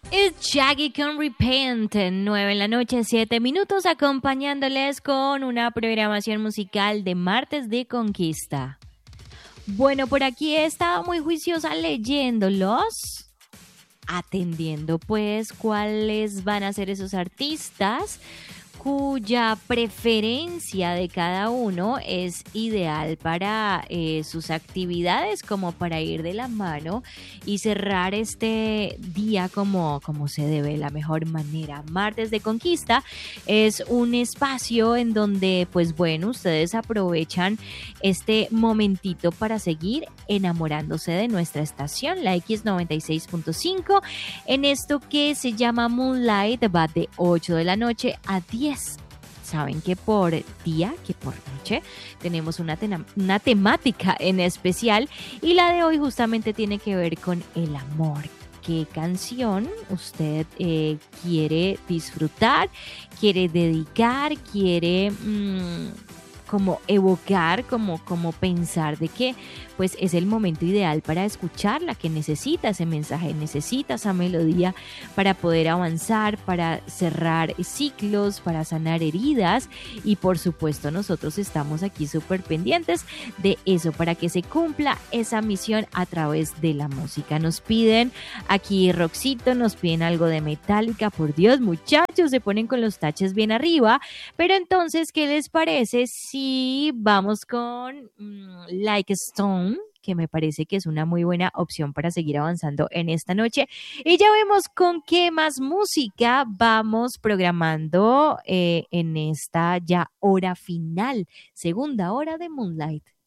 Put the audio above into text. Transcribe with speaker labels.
Speaker 1: It's Shaggy con Repent, 9 en la noche, 7 minutos, acompañándoles con una programación musical de Martes de Conquista. Bueno, por aquí he estado muy juiciosa leyéndolos, atendiendo pues cuáles van a ser esos artistas cuya preferencia de cada uno es ideal para sus actividades, como para ir de la mano y cerrar este día como se debe, de la mejor manera. Martes de Conquista es un espacio en donde, pues bueno, ustedes aprovechan este momentito para seguir enamorándose de nuestra estación, la X96.5, en esto que se llama Moonlight. Va de 8 de la noche a 10. Saben que por día, que por noche, tenemos una temática en especial, y la de hoy justamente tiene que ver con el amor. ¿Qué canción usted quiere disfrutar, quiere dedicar, quiere como evocar, como pensar de que pues es el momento ideal para escucharla, que necesita ese mensaje, necesita esa melodía para poder avanzar, para cerrar ciclos, para sanar heridas? Y por supuesto nosotros estamos aquí súper pendientes de eso, para que se cumpla esa misión a través de la música. Nos piden aquí rockcito, nos piden algo de Metallica. Por Dios, muchachos, se ponen con los taches bien arriba. Pero entonces, ¿qué les parece si vamos con Like a Stone? Que me parece que es una muy buena opción para seguir avanzando en esta noche. Y ya vemos con qué más música vamos programando en esta ya hora final, segunda hora de Moonlight.